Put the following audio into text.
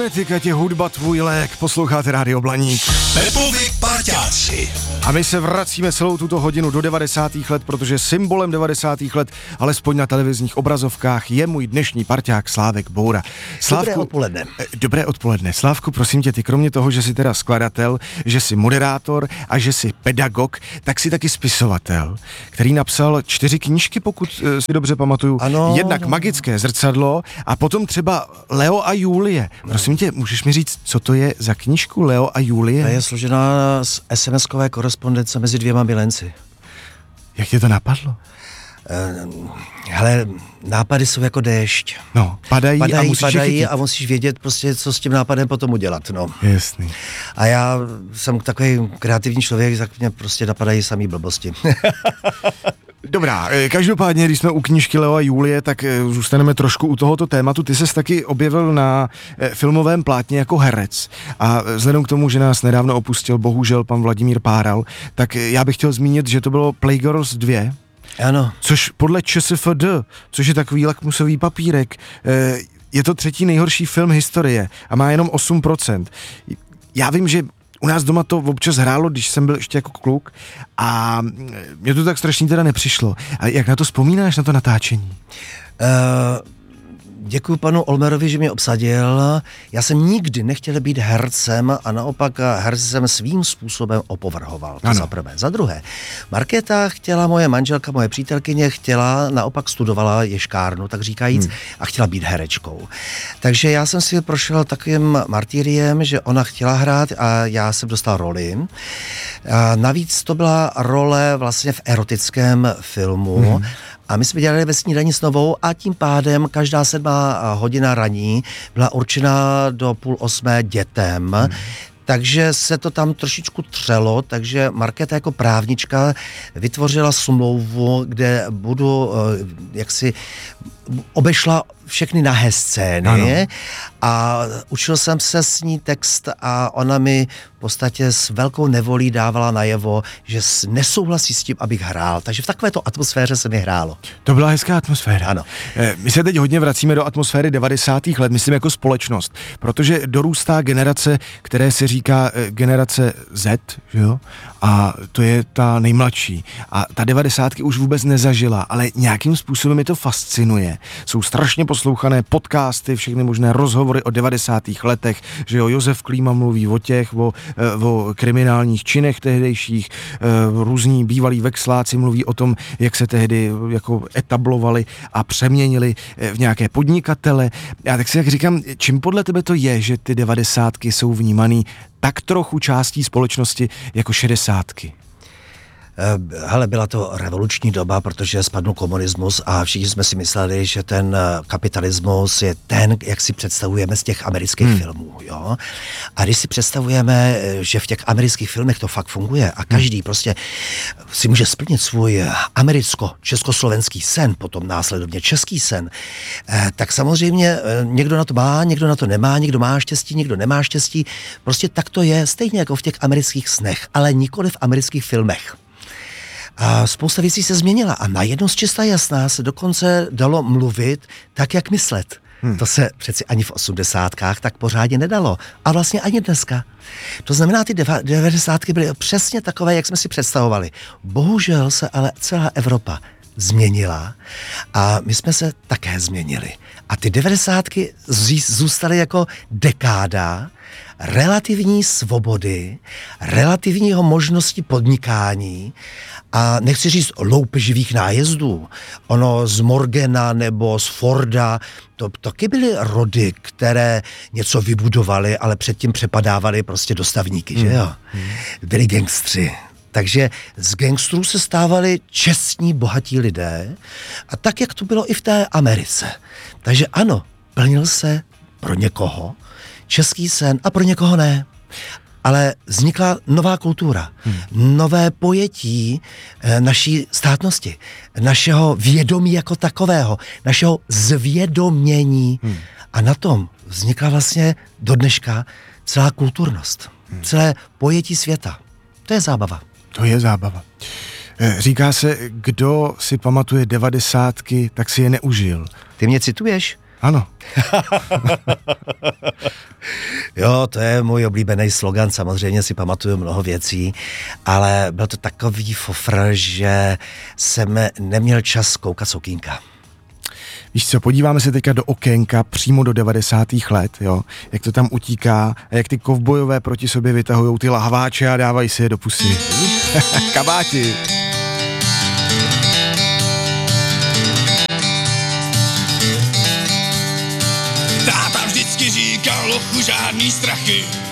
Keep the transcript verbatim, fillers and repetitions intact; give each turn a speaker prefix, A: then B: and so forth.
A: Fonetika tě hudba tvůj lék, posloucháte Rádio Blaník.
B: Pepovi parťáci.
A: A my se vracíme celou tuto hodinu do devadesátých let, protože symbolem devadesátých let, alespoň na televizních obrazovkách, je můj dnešní parťák Slávek Boura. Slávku,
C: dobré odpoledne.
A: Dobré odpoledne. Slávku, prosím tě, ty kromě toho, že jsi teda skladatel, že jsi moderátor a že jsi pedagog, tak jsi taky spisovatel, který napsal čtyři knížky, pokud si dobře pamatuju.
C: Ano.
A: Jednak Magické zrcadlo a potom třeba Leo a Julie. Prosím tě, můžeš mi říct, co to je za knížku Leo a Julie?
C: Ta je složená z es em eskové korespondence mezi dvěma milenci.
A: Jak tě to napadlo?
C: Uh, hele, nápady jsou jako déšť.
A: No, padají,
C: padají
A: a musíš
C: padají
A: je
C: a musíš vědět prostě, co s tím nápadem potom udělat, no.
A: Jasný.
C: A já jsem takový kreativní člověk, tak mě prostě napadají samý blbosti.
A: Dobrá, každopádně, když jsme u knížky Leo a Julie, tak zůstaneme trošku u tohoto tématu. Ty ses taky objevil na filmovém plátně jako herec a vzhledem k tomu, že nás nedávno opustil bohužel pan Vladimír Páral, tak já bych chtěl zmínit, že to bylo Playgirls dva,
C: Ano.
A: což podle ČSFD, což je takový lakmusový papírek, je to třetí nejhorší film historie a má jenom osm procent. Já vím, že u nás doma to občas hrálo, když jsem byl ještě jako kluk a mě to tak strašně teda nepřišlo. A jak na to vzpomínáš, na to natáčení?
C: Uh... Děkuji panu Olmerovi, že mě obsadil. Já jsem nikdy nechtěl být hercem a naopak hercem svým způsobem opovrhoval. To za prvé. Za druhé, Markéta chtěla, moje manželka, moje přítelkyně chtěla, naopak studovala ješkárnu, tak říkajíc, hmm. a chtěla být herečkou. Takže já jsem si prošel takovým martýriem, že ona chtěla hrát a já jsem dostal roli. A navíc to byla role vlastně v erotickém filmu. Hmm. A my jsme dělali ve Snídani s Novou a tím pádem každá sedmá hodina raní byla určena do půl osmé dětem. Hmm. Takže se to tam trošičku třelo, takže Markéta jako právnička vytvořila smlouvu, kde budu jaksi obešla všechny nahé scény. Ano. A učil jsem se s ní text a ona mi v podstatě s velkou nevolí dávala najevo, že nesouhlasí s tím, abych hrál. Takže v takovéto atmosféře se mi hrálo.
A: To byla hezká atmosféra.
C: Ano.
A: My se teď hodně vracíme do atmosféry devadesátých let, myslím jako společnost, protože dorůstá generace, které se říká generace Z, že jo? A to je ta nejmladší. A ta devadesátky už vůbec nezažila, ale nějakým způsobem mi to fascinuje. Jsou strašně poslouchané podcasty, všechny možné rozhovory o devadesátých letech, že jo, Josef Klíma mluví o těch, o, o kriminálních činech tehdejších, různí bývalí vexláci mluví o tom, jak se tehdy jako etablovali a přeměnili v nějaké podnikatele. Já tak si jak říkám, čím podle tebe to je, že ty devadesátky jsou vnímaný tak trochu částí společnosti jako šedesátky?
C: Hele, byla to revoluční doba, protože spadl komunismus a všichni jsme si mysleli, že ten kapitalismus je ten, jak si představujeme z těch amerických hmm. filmů, jo. A když si představujeme, že v těch amerických filmech to fakt funguje a každý hmm. prostě si může splnit svůj americko-československý sen, potom následovně český sen, tak samozřejmě někdo na to má, někdo na to nemá, někdo má štěstí, někdo nemá štěstí. Prostě tak to je, stejně jako v těch amerických snech, ale nikoli v amerických filmech. A spousta věcí se změnila a najednou z čistá jasná se dokonce dalo mluvit tak, jak myslet. Hmm. To se přeci ani v osmdesátkách tak pořádně nedalo. A vlastně ani dneska. To znamená, ty devadesátky byly přesně takové, jak jsme si představovali. Bohužel se ale celá Evropa změnila a my jsme se také změnili. A ty devadesátky zůstaly jako dekáda relativní svobody, relativního možnosti podnikání a nechci říct loupeživých nájezdů. Ono z Morgana nebo z Forda, to taky byly rody, které něco vybudovaly, ale předtím přepadávaly prostě dostavníky, hmm. že jo? Byli gangstři. Takže z gangstrů se stávali čestní, bohatí lidé a tak, jak to bylo i v té Americe. Takže ano, plnil se pro někoho český sen a pro někoho ne. Ale vznikla nová kultura, hmm. nové pojetí e, naší státnosti, našeho vědomí jako takového, našeho zvědomění. Hmm. A na tom vznikla vlastně do dneška celá kulturnost, hmm. celé pojetí světa. To je zábava.
A: To je zábava. Říká se, kdo si pamatuje devadesátky, tak si je neužil.
C: Ty mě cituješ?
A: Ano.
C: Jo, to je můj oblíbený slogan, samozřejmě si pamatuju mnoho věcí, ale byl to takový fofr, že jsem neměl čas koukat z okýnka.
A: Víš co, podíváme se teďka do okénka přímo do devadesátých let, jo, jak to tam utíká a jak ty kovbojové proti sobě vytahujou ty lahváče a dávají si je do pusy. Kabáti.
B: Táta vždycky říkal, lochu, žádný strachy.